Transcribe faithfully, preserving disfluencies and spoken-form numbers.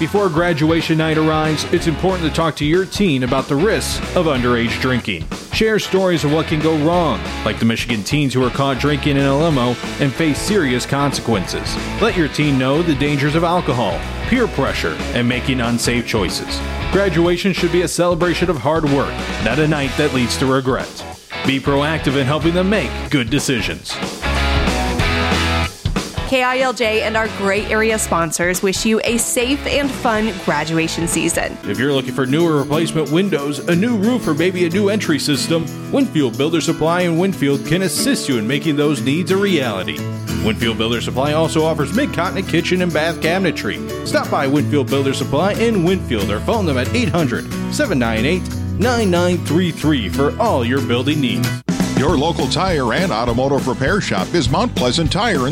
Before graduation night arrives, it's important to talk to your teen about the risks of underage drinking. Share stories of what can go wrong, like the Michigan teens who were caught drinking in a limo and face serious consequences. Let your teen know the dangers of alcohol, peer pressure, and making unsafe choices. Graduation should be a celebration of hard work, not a night that leads to regret. Be proactive in helping them make good decisions. K I L J and our great area sponsors wish you a safe and fun graduation season. If you're looking for new or replacement windows, a new roof, or maybe a new entry system, Winfield Builder Supply in Winfield can assist you in making those needs a reality. Winfield Builder Supply also offers mid-continent kitchen and bath cabinetry. Stop by Winfield Builder Supply in Winfield or phone them at eight hundred, seven nine eight, nine nine three three for all your building needs. Your local tire and automotive repair shop is Mount Pleasant Tire